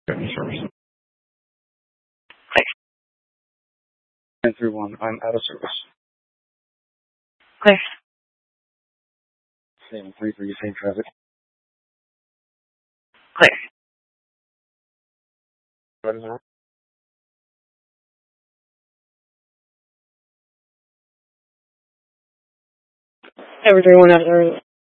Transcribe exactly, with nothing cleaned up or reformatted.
Service. Click. nine three one, I'm out of service. Clear. Same three three, same traffic. Clear. What is it? Every three one out of service.